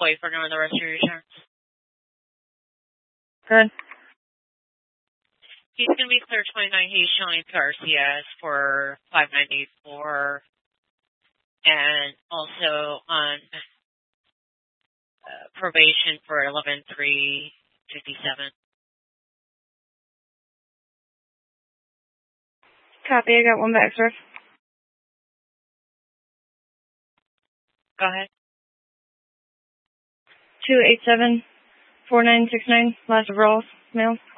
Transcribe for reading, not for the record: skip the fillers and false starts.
wait for knowing the rest of your returns. Good. He's going to be clear 29. He's showing PRCS for 594 and also on probation for 11-3-57. Copy. I got one back, sir. Go ahead. 287-4969. Last of Rawls. Mail.